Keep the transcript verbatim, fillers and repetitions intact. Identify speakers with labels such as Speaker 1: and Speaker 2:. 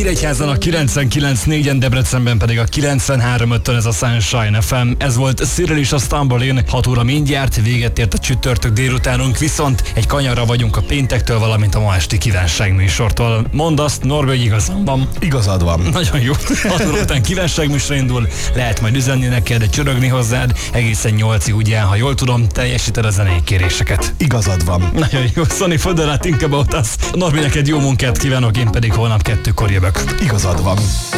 Speaker 1: Nyíregyházan a kilencvenkilenc négyen, Debrecenben pedig a kilencvenhárom ötön ez a Sunshine ef em. Ez volt Cyril és a Stumble-In. hat óra mindjárt, véget ért a csütörtök délutánunk, viszont egy kanyarra vagyunk a péntektől, valamint a ma esti kívánságműsortól. Mondd azt, Norbi, hogy igazam van.
Speaker 2: Igazad van.
Speaker 1: Nagyon jó. hat óra után kívánságműsor indul, lehet majd üzenni neked, csörögni hozzád, egészen nyolcig, ugye, ha jól tudom, teljesíted a zenei kéréseket.
Speaker 2: Igazad van.
Speaker 1: Nagyon jó. Sonny Fodera, Think About Us. Norbi, neked jó munkát kívánok, én pedig holnap kettőkor jövök.
Speaker 2: Igazad van.